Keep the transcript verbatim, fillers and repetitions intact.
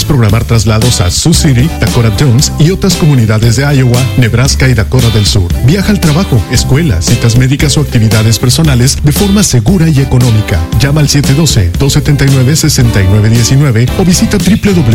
programar traslados a Sioux City, Dakota Jones y otras comunidades de Iowa, Nebraska y Dakota del Sur. Viaja al trabajo, escuela, citas médicas o actividades personales de forma segura y económica. Llama al siete uno dos, dos siete nueve, seis nueve uno nueve o visita doble u doble u doble u